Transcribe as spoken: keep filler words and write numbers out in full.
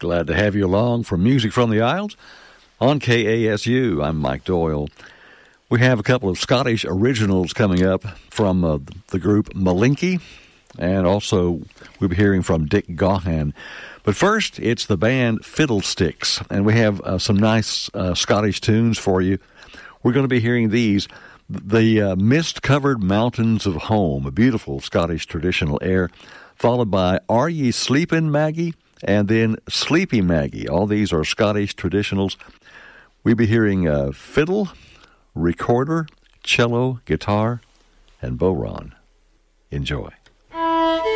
Glad to have you along for Music from the Isles on K A S U. I'm Mike Doyle. We have a couple of Scottish originals coming up from uh, the group Malinky, and also we'll be hearing from Dick Gaughan. But first, it's the band Fiddlesticks, and we have uh, some nice uh, Scottish tunes for you. We're going to be hearing these. The uh, Mist-Covered Mountains of Home, a beautiful Scottish traditional air, followed by Are Ye Sleepin', Maggie? And then Sleepy Maggie. All these are Scottish traditionals. We'll be hearing uh, fiddle, recorder, cello, guitar, and bodhrán. Enjoy.